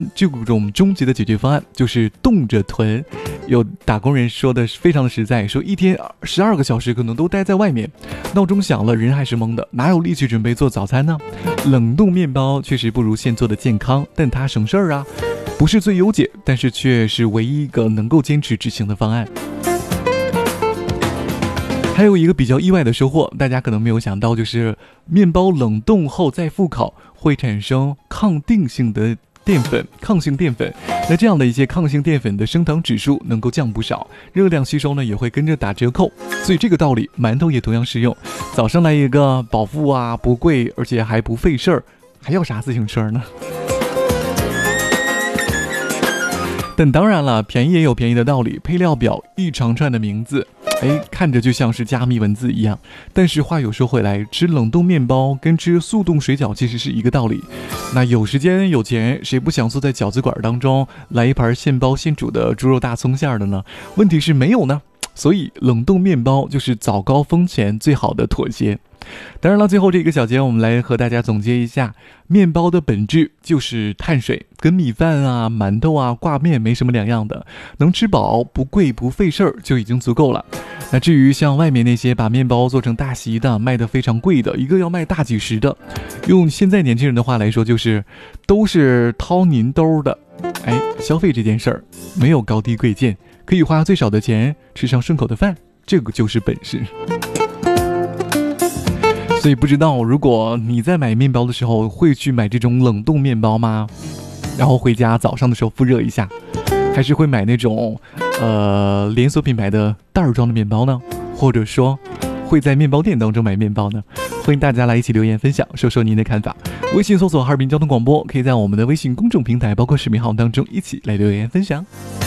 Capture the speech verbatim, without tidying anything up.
这种终极的解决方案就是动着囤。有打工人说的非常的实在，说一天十二个小时可能都待在外面，闹钟响了人还是懵的，哪有力气准备做早餐呢？冷冻面包确实不如现做的健康，但它省事儿啊，不是最优解，但是却是唯一一个能够坚持执行的方案。还有一个比较意外的收获，大家可能没有想到，就是面包冷冻后再复烤会产生抗定性的淀粉，抗性淀粉。那这样的一些抗性淀粉的升糖指数能够降不少，热量吸收呢也会跟着打折扣。所以这个道理馒头也同样适用，早上来一个饱腹啊，不贵，而且还不费事儿，还要啥自行车呢？但当然了，便宜也有便宜的道理，配料表一长串的名字，哎，看着就像是加密文字一样。但是话又说回来，吃冷冻面包跟吃速冻水饺其实是一个道理。那有时间有钱，谁不想坐在饺子馆当中来一盘现包现煮的猪肉大葱馅的呢？问题是没有呢，所以冷冻面包就是早高峰前最好的妥协。当然了，最后这个小节我们来和大家总结一下，面包的本质就是碳水，跟米饭啊、馒头啊、挂面没什么两样的，能吃饱，不贵不费事儿就已经足够了。那至于像外面那些把面包做成大席的，卖得非常贵的，一个要卖大几十的，用现在年轻人的话来说，就是都是掏您兜的。哎，消费这件事儿没有高低贵贱，可以花最少的钱吃上顺口的饭，这个就是本事。所以不知道，如果你在买面包的时候会去买这种冷冻面包吗？然后回家早上的时候复热一下，还是会买那种呃连锁品牌的袋儿装的面包呢？或者说会在面包店当中买面包呢？欢迎大家来一起留言分享，说说您的看法。微信搜索哈尔滨交通广播，可以在我们的微信公众平台包括视频号当中一起来留言分享。